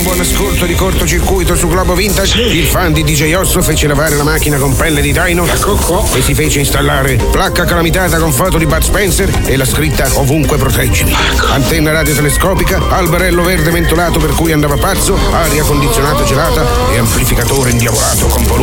buon ascolto di cortocircuito su Globo Vintage, il fan di DJ Osso fece lavare la macchina con pelle di dino e si fece installare placca calamitata con foto di Bud Spencer e la scritta ovunque proteggimi. Antenna radiotelescopica, alberello verde mentolato per cui andava pazzo, aria condizionata gelata e amplificatore indiavolato con volume